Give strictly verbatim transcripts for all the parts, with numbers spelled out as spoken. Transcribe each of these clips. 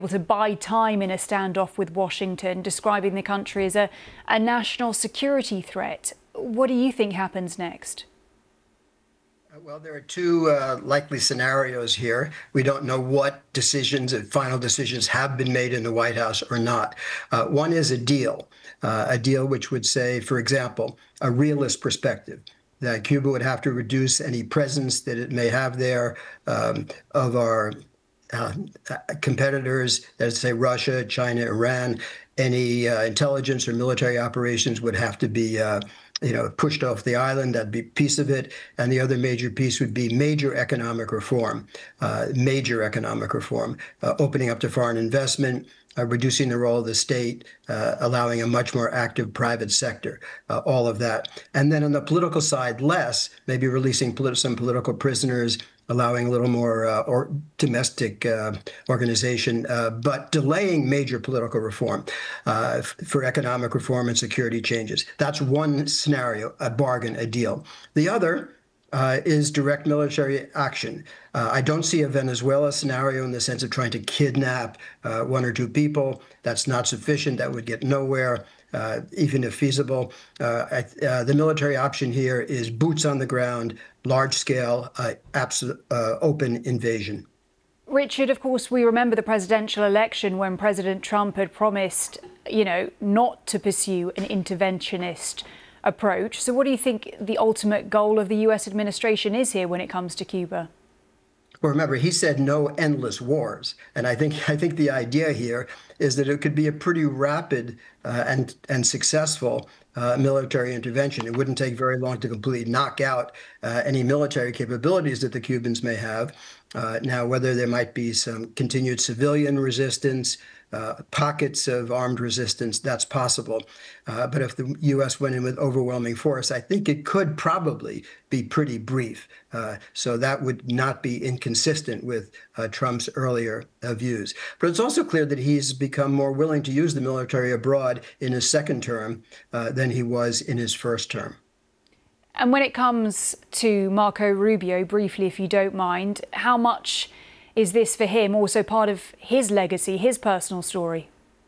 To buy time in a standoff with Washington, describing the country as a, a national security threat. What do you think happens next? Well, there are two uh, likely scenarios here. We don't know what decisions, final decisions, have been made in the White House or not. Uh, one is a deal, uh, a deal which would say, for example, a realist perspective, that Cuba would have to reduce any presence that it may have there um, of our Uh, competitors, let's say Russia, China, Iran. Any uh, intelligence or military operations would have to be, uh, you know, pushed off the island. That'd be a piece of it. And the other major piece would be major economic reform, uh, major economic reform, uh, opening up to foreign investment, uh, reducing the role of the state, uh, allowing a much more active private sector, uh, all of that. And then on the political side, less, maybe releasing polit- some political prisoners, allowing a little more uh, or domestic uh, organization, uh, but delaying major political reform uh, f- for economic reform and security changes. That's one scenario, a bargain, a deal. The other uh, is direct military action. Uh, I don't see a Venezuela scenario in the sense of trying to kidnap uh, one or two people. That's not sufficient. That would get nowhere. Uh, even if feasible. Uh, uh, the military option here is boots on the ground, large-scale, uh, absolute, uh, open invasion. Richard, of course, we remember the presidential election when President Trump had promised, you know, not to pursue an interventionist approach. So what do you think the ultimate goal of the U S administration is here when it comes to Cuba? Well, remember, he said no endless wars. And I think I think the idea here is that it could be a pretty rapid uh, and, and successful uh, military intervention. It wouldn't take very long to completely knock out uh, any military capabilities that the Cubans may have. Uh, now, whether there might be some continued civilian resistance, uh, pockets of armed resistance, that's possible. Uh, but if the U S went in with overwhelming force, I think it could probably be pretty brief. Uh, so that would not be inconsistent with uh, Trump's earlier uh, views. But it's also clear that he's become more willing to use the military abroad in his second term uh, than he was in his first term. And when it comes to Marco Rubio, briefly, if you don't mind, how much is this for him also part of his legacy, his personal story?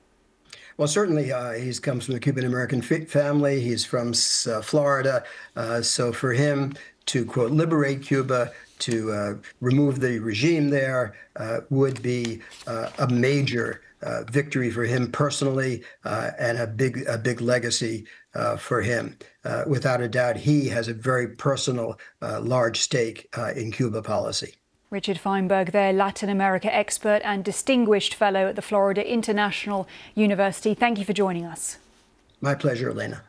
Well, certainly uh, he comes from a Cuban-American family. He's from uh, Florida. Uh, so for him to, quote, liberate Cuba, to uh, remove the regime there uh, would be uh, a major uh, victory for him personally uh, and a big, a big legacy uh, for him. Uh, without a doubt, he has a very personal, uh, large stake uh, in Cuba policy. Richard Feinberg there, Latin America expert and distinguished fellow at the Florida International University. Thank you for joining us. My pleasure, Elena.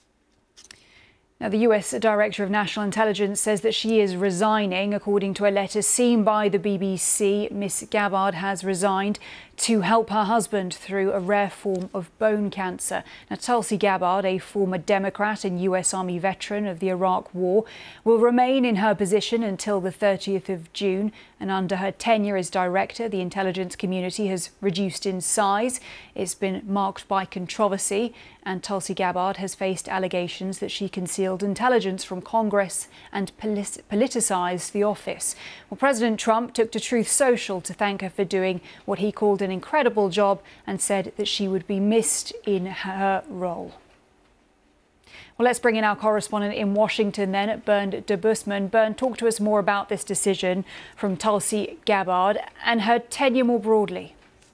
Now, the U S Director of National Intelligence says that she is resigning. According to a letter seen by the B B C, Miss Gabbard has resigned to help her husband through a rare form of bone cancer. Now, Tulsi Gabbard, a former Democrat and U S Army veteran of the Iraq War, will remain in her position until the thirtieth of June. And under her tenure as director, the intelligence community has reduced in size. It's been marked by controversy, and Tulsi Gabbard has faced allegations that she concealed intelligence from Congress and polit- politicized the office. Well, President Trump took to Truth Social to thank her for doing what he called an incredible job and said that she would be missed in her role. Well, let's bring in our correspondent in Washington then, Bernd Debusman. Bernd, talk to us more about this decision from Tulsi Gabbard and her tenure more broadly.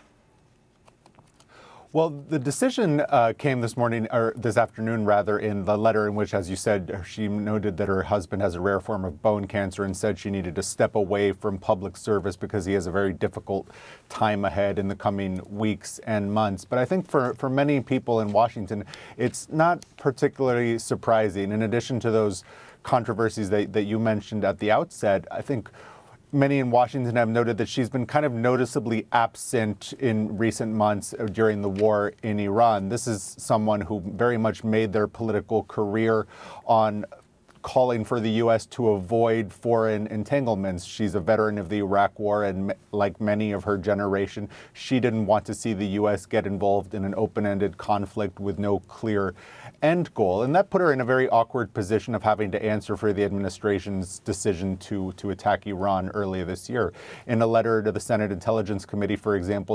Well, the decision uh, came this morning, or this afternoon rather, in the letter in which, as you said, she noted that her husband has a rare form of bone cancer and said she needed to step away from public service because he has a very difficult time ahead in the coming weeks and months. But I think for, for many people in Washington, it's not particularly surprising. In addition to those controversies that, that you mentioned at the outset, I think many in Washington have noted that she's been kind of noticeably absent in recent months during the war in Iran. This is someone who very much made their political career on calling for the U S to avoid foreign entanglements. She's a veteran of the Iraq War, and like many of her generation, she didn't want to see the U S get involved in an open-ended conflict with no clear end goal. And that put her in a very awkward position of having to answer for the administration's decision to, to attack Iran earlier this year. In a letter to the Senate Intelligence Committee, for example,